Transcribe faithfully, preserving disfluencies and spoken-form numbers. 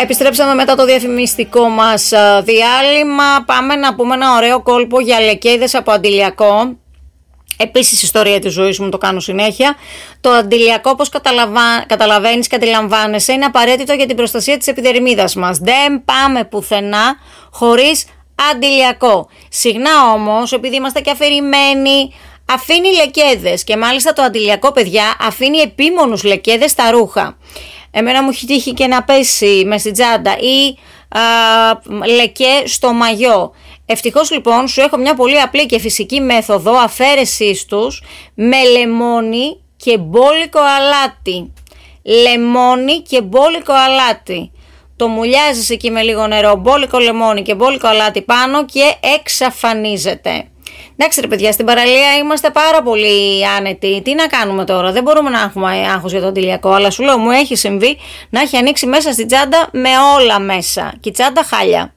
Επιστρέψαμε μετά το διαφημιστικό μας διάλειμμα. Πάμε να πούμε ένα ωραίο κόλπο για λεκέιδες από αντιλιακό. Επίσης, ιστορία της ζωής μου, το κάνω συνέχεια. Το αντιλιακό, όπως καταλαβα... καταλαβαίνεις και αντιλαμβάνεσαι, είναι απαραίτητο για την προστασία της επιδερμίδας μας. Δεν πάμε πουθενά χωρίς αντιλιακό. Συχνά όμως, επειδή είμαστε και αφηρημένοι, αφήνει λεκέδες και μάλιστα το αντιλιακό, παιδιά, αφήνει επίμονους λεκέδες στα ρούχα. Εμένα μου έχει τύχει και να πέσει μες στην τσάντα ή α, λεκέ στο μαγιό. Ευτυχώς λοιπόν σου έχω μια πολύ απλή και φυσική μέθοδο αφαίρεσής τους με λεμόνι και μπόλικο αλάτι. Λεμόνι και μπόλικο αλάτι. Το μουλιάζεις εκεί με λίγο νερό, μπόλικο λεμόνι και μπόλικο αλάτι πάνω και εξαφανίζεται. Εντάξει ρε παιδιά, στην παραλία είμαστε πάρα πολύ άνετοι. Τι να κάνουμε τώρα, δεν μπορούμε να έχουμε άγχος για το αντιλιακό. Αλλά σου λέω, μου έχει συμβεί να έχει ανοίξει μέσα στην τσάντα με όλα μέσα. Και η τσάντα χάλια.